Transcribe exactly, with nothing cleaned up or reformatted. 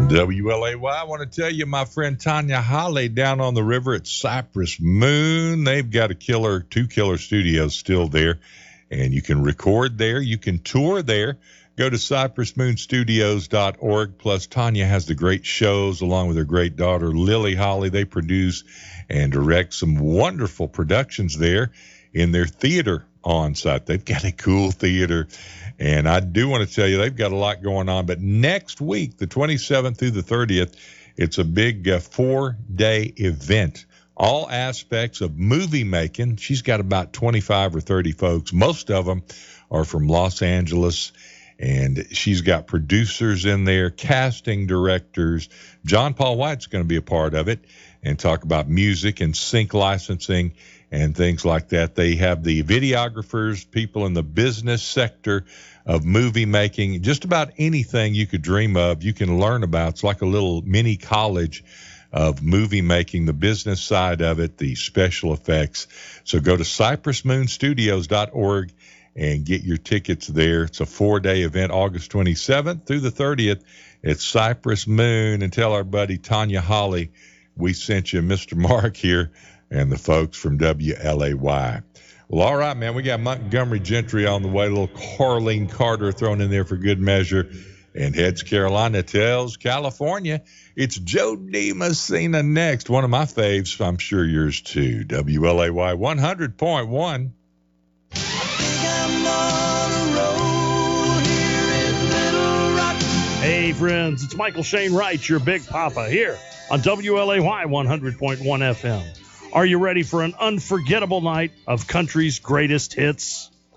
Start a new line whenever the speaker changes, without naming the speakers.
W L A Y, I want to tell you, my friend Tanya Holly down on the river at Cypress Moon, they've got a killer, two killer studios still there, and you can record there. You can tour there. Go to cypress moon studios dot org. Plus, Tanya has the great shows along with her great daughter, Lily Holly. They produce and direct some wonderful productions there in their theater on site. They've got a cool theater. And I do want to tell you, they've got a lot going on. But next week, the twenty-seventh through the thirtieth, it's a big uh, four-day event. All aspects of movie making. She's got about twenty-five or thirty folks. Most of them are from Los Angeles. And she's got producers in there, casting directors. John Paul White's going to be a part of it and talk about music and sync licensing and things like that. They have the videographers, people in the business sector of movie making, just about anything you could dream of, you can learn about. It's like a little mini college of movie making, the business side of it, the special effects. So go to cypress moon studios dot org and get your tickets there. It's a four-day event, August twenty-seventh through the thirtieth at Cypress Moon. And tell our buddy Tanya Holly we sent you Mister Mark here and the folks from W L A Y. Well, all right, man, we got Montgomery Gentry on the way, a little Carlene Carter thrown in there for good measure. And Heads Carolina tells California. It's Joe DiMessina next. One of my faves, I'm sure yours too. W L A Y one hundred point one.
Hey, friends, it's Michael Shane Wright, your Big Papa, here on W L A Y one hundred point one F M. Are you ready for an unforgettable night of country's greatest hits?